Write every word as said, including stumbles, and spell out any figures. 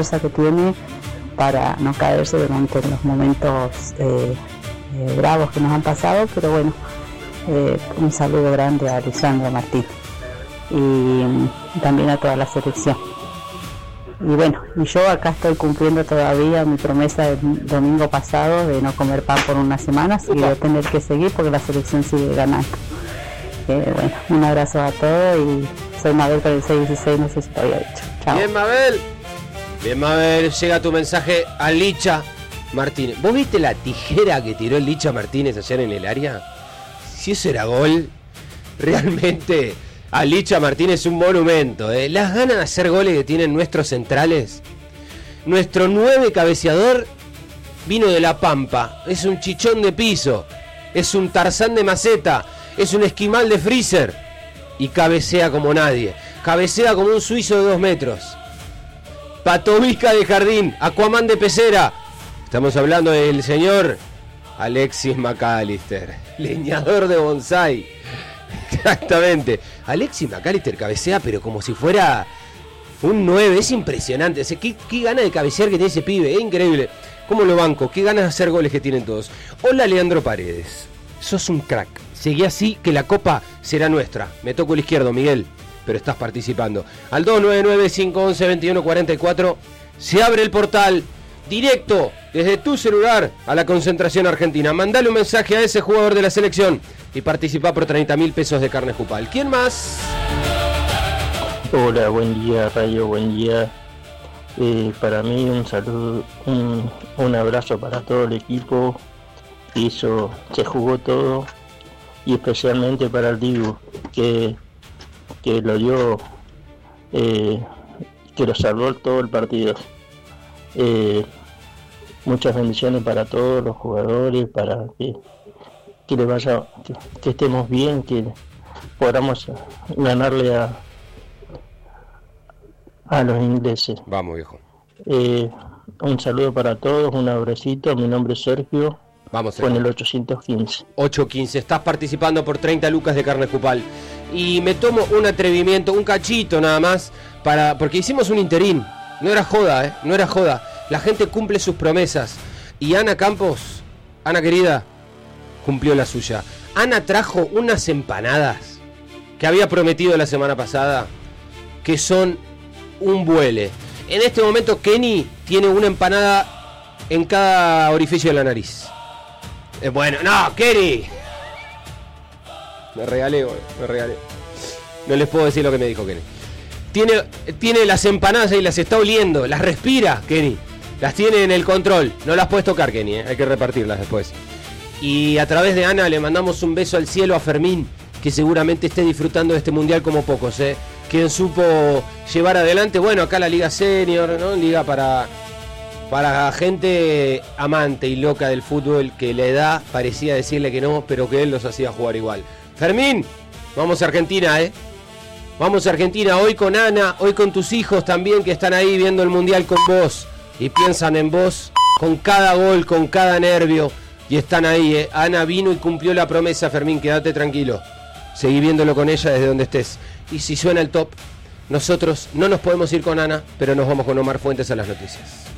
fuerza que tiene para no caerse durante los momentos eh, eh, bravos que nos han pasado, pero bueno, eh, un saludo grande a Lisandro Martín y también a toda la selección. Y bueno, y yo acá estoy cumpliendo todavía mi promesa del domingo pasado de no comer pan por unas semanas y de tener que seguir porque la selección sigue ganando. Eh, bueno, un abrazo a todos y soy Mabel con el seis dieciséis, no sé si te había dicho. Chao. Bien, Mabel. Bien, Mabel, llega tu mensaje a Licha Martínez. ¿Vos viste la tijera que tiró el Licha Martínez ayer en el área? Si eso era gol, realmente a Licha Martínez un monumento, ¿eh? Las ganas de hacer goles que tienen nuestros centrales. Nuestro nueve cabeceador vino de La Pampa, es un chichón de piso, es un Tarzán de maceta, es un esquimal de freezer y cabecea como nadie, cabecea como un suizo de dos metros. Patovica de jardín, Aquaman de pecera. Estamos hablando del señor Alexis McAllister, leñador de bonsai. Exactamente. Alexis McAllister cabecea, pero como si fuera un nueve. Es impresionante. O sea, ¿qué, qué gana de cabecear que tiene ese pibe. Es increíble. ¿Cómo lo banco? Qué ganas de hacer goles que tienen todos. Hola, Leandro Paredes. Sos un crack. Seguí así que la copa será nuestra. Me toco el izquierdo, Miguel, pero estás participando. Al dos nueve nueve, cinco once, veintiuno cuarenta y cuatro se abre el portal directo desde tu celular a la concentración argentina. Mandale un mensaje a ese jugador de la selección y participa por treinta mil pesos de carne Jupal. ¿Quién más? Hola, buen día, Radio, buen día. Eh, para mí un saludo, un, un abrazo para todo el equipo. Hizo, se jugó todo y especialmente para el Dibu, que, que lo dio, eh, que lo salvó todo el partido. Eh, muchas bendiciones para todos los jugadores, para que, que les vaya, que, que estemos bien, que podamos ganarle a a los ingleses. Vamos, viejo. Eh, un saludo para todos, un abracito. Mi nombre es Sergio. Vamos, Sergio. Con el ochocientos quince. ochocientos quince. Estás participando por treinta lucas de carne Jupal. Y me tomo un atrevimiento, un cachito nada más, para porque hicimos un interín. No era joda, ¿eh? No era joda. La gente cumple sus promesas. Y Ana Campos, Ana querida, cumplió la suya. Ana trajo unas empanadas que había prometido la semana pasada, que son un vuele. En este momento Kenny tiene una empanada en cada orificio de la nariz. Es bueno. No, Kenny. Me regalé, boludo, me regalé. No les puedo decir lo que me dijo Kenny. Tiene, tiene las empanadas y las está oliendo. Las respira, Kenny. Las tiene en el control. No las puedes tocar, Kenny, ¿eh? Hay que repartirlas después. Y a través de Ana le mandamos un beso al cielo a Fermín, que seguramente esté disfrutando de este mundial como pocos, ¿eh? Quien supo llevar adelante, bueno, acá la Liga Senior, ¿no? Liga para, para gente amante y loca del fútbol, que la edad parecía decirle que no, pero que él los hacía jugar igual. Fermín, vamos a Argentina, ¿eh? Vamos a Argentina, hoy con Ana, hoy con tus hijos también, que están ahí viendo el mundial con vos y piensan en vos con cada gol, con cada nervio, y están ahí, ¿eh? Ana vino y cumplió la promesa, Fermín, quédate tranquilo. Seguí viéndolo con ella desde donde estés. Y si suena el top, nosotros no nos podemos ir con Ana, pero nos vamos con Omar Fuentes a las noticias.